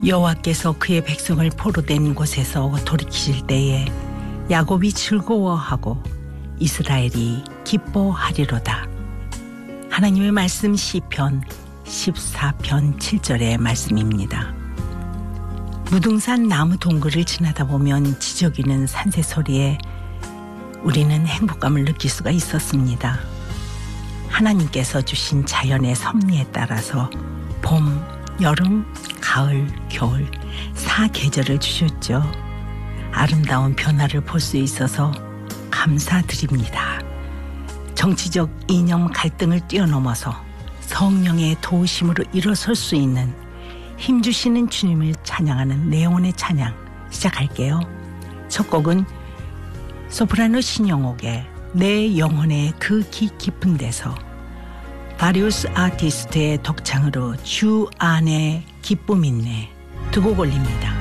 여호와께서 그의 백성을 포로된 곳에서 돌이키실 때에 야곱이 즐거워하고 이스라엘이 기뻐하리로다. 하나님의 말씀 시편 14편 7절의 말씀입니다. 무등산 나무 동굴을 지나다 보면 지저귀는 산새 소리에 우리는 행복감을 느낄 수가 있었습니다. 하나님께서 주신 자연의 섭리에 따라서 봄, 여름, 가을, 겨울 4계절을 주셨죠. 아름다운 변화를 볼 수 있어서 감사드립니다. 정치적 이념 갈등을 뛰어넘어서 성령의 도우심으로 일어설 수 있는 힘주시는 주님을 찬양하는 내 영혼의 찬양 시작할게요. 첫 곡은 소프라노 신영옥의 내 영혼의 그 깊은 데서, 바리우스 아티스트의 독창으로 주 안에 기쁨 있네 두 곡 올립니다.